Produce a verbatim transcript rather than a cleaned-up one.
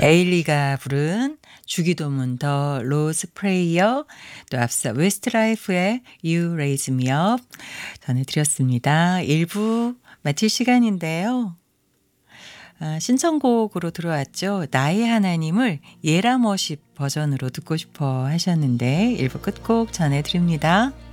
에일리가 부른 주기도문 더 로즈 프레이어, 또 앞서 웨스트라이프의 You Raise Me Up 전해드렸습니다. 일 부 마칠 시간인데요. 아, 신청곡으로 들어왔죠. 나의 하나님을 예람워십 버전으로 듣고 싶어 하셨는데 일 부 끝곡 전해드립니다.